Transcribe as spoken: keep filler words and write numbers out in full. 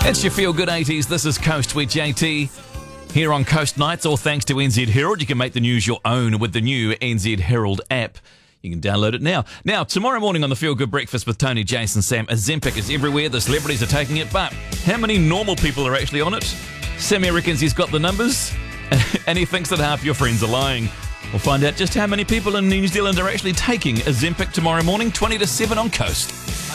It's your Feel Good eighties. This is Coast with J T. Here on Coast Nights, all thanks to N Z Herald. You can make the news your own with the new N Z Herald app. You can download it now. Now, tomorrow morning on the Feel Good Breakfast with Tony, Jason, Sam, Ozempic is everywhere. The celebrities are taking it, but how many normal people are actually on it? Sammy reckons he's got the numbers, and he thinks that half your friends are lying. We'll find out just how many people in New Zealand are actually taking Ozempic tomorrow morning, twenty to seven on Coast.